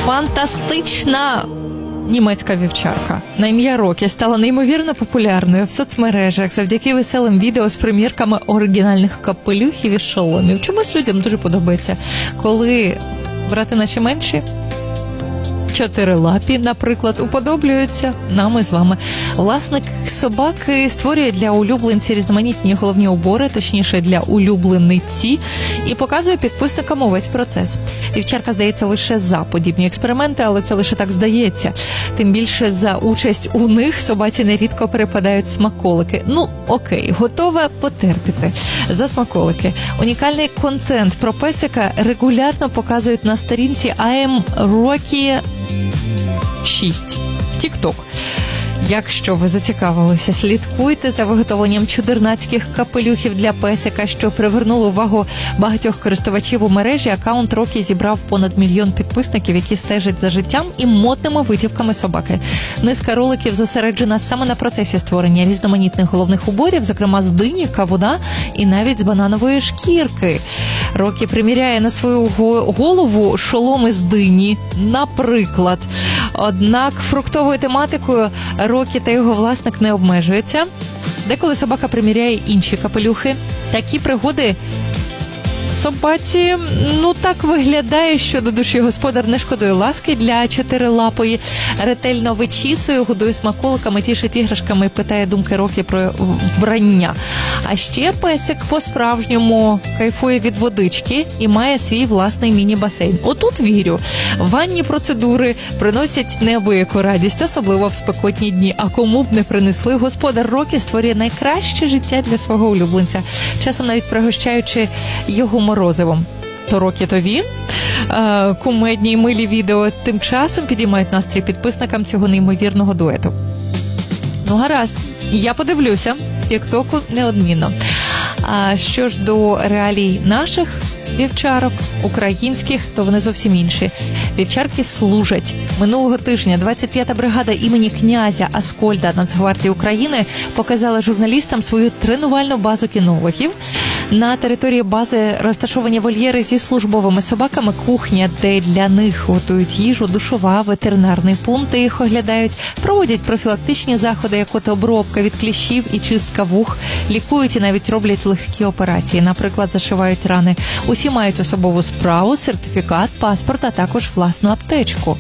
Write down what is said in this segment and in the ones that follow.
Фантастична німецька вівчарка на ім'я Рокі стала неймовірно популярною в соцмережах завдяки веселим відео з примірками оригінальних капелюхів і шоломів. Чомусь людям дуже подобається, коли брати наші менші, чотирилапі, наприклад, уподоблюються нами з вами. Власник собаки створює для улюбленці різноманітні головні убори, точніше для улюблениці, і показує підписникам увесь процес. Вівчарка, здається, лише за подібні експерименти, але це лише так здається. Тим більше за участь у них собаці нерідко перепадають смаколики. Ну, окей, готова потерпіти за смаколики. Унікальний контент про песика регулярно показують на сторінці I'm Rocky 6 в TikTok. Якщо ви зацікавилися, слідкуйте за виготовленням чудернацьких капелюхів для песика, що привернуло увагу багатьох користувачів у мережі. Акаунт Рокі зібрав понад 1 мільйон підписників, які стежать за життям і модними витівками собаки. Низка роликів зосереджена саме на процесі створення різноманітних головних уборів, зокрема з дині, кавуна і навіть з бананової шкірки. Рокі приміряє на свою голову шоломи з дині, наприклад. Однак фруктовою тематикою Рокі та його власник не обмежуються. Деколи собака приміряє інші капелюхи. Такі пригоди собаці, так виглядає, що до душі господар не шкодує ласки для чотирилапої. Ретельно вичісує, годує смаколиками, тішить іграшками і питає думки Рокі про вбрання. А ще песик по-справжньому кайфує від водички і має свій власний міні-басейн. Отут вірю. Ванні процедури приносять неабияку радість, особливо в спекотні дні. А кому б не принесли, господар Рокі створює найкраще життя для свого улюбленця, часом навіть пригощаючи його морозивом. То Рокі, то він. Кумедні й милі відео тим часом підіймають настрій підписникам цього неймовірного дуету. Гаразд, я подивлюся в TikTok неодмінно. А що ж до реалій наших вівчарок, українських, то вони зовсім інші. Вівчарки служать. Минулого тижня 25-та бригада імені князя Аскольда Нацгвардії України показала журналістам свою тренувальну базу кінологів. На території бази розташовані вольєри зі службовими собаками, кухня, де для них готують їжу, душова, ветеринарний пункт, де їх оглядають, проводять профілактичні заходи, як от обробка від кліщів і чистка вух, лікують і навіть роблять легкі операції, наприклад, зашивають рани. Усі мають особову справу, сертифікат, паспорт, а також власну аптечку.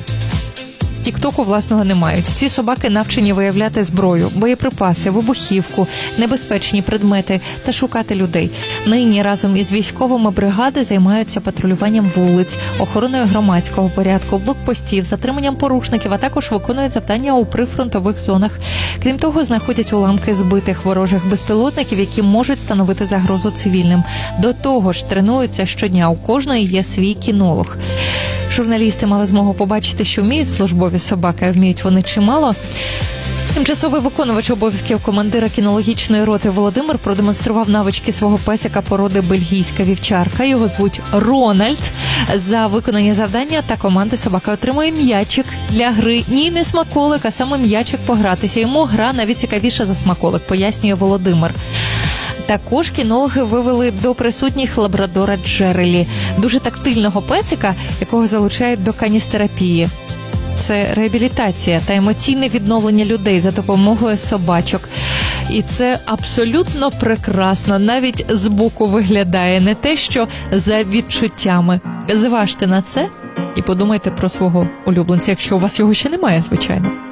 Тіктоку власного не мають. Ці собаки навчені виявляти зброю, боєприпаси, вибухівку, небезпечні предмети та шукати людей. Нині разом із військовими бригади займаються патрулюванням вулиць, охороною громадського порядку, блокпостів, затриманням порушників, а також виконують завдання у прифронтових зонах. Крім того, знаходять уламки збитих ворожих безпілотників, які можуть становити загрозу цивільним. До того ж, тренуються щодня. У кожної є свій кінолог. Журналісти мали змогу побачити, що вміють службові собаки, а вміють вони чимало. Тимчасовий виконувач обов'язків командира кінологічної роти Володимир продемонстрував навички свого песика породи бельгійська вівчарка. Його звуть Рональд. За виконання завдання та команди собака отримує м'ячик для гри. Ні, не смаколик, а саме м'ячик погратися. Йому гра навіть цікавіша за смаколик, пояснює Володимир. Також кінологи вивели до присутніх лабрадора Джерелі, дуже тактильного песика, якого залучають до каністерапії. Це реабілітація та емоційне відновлення людей за допомогою собачок. І це абсолютно прекрасно, навіть збоку виглядає, не те, що за відчуттями. Зважте на це і подумайте про свого улюбленця, якщо у вас його ще немає, звичайно.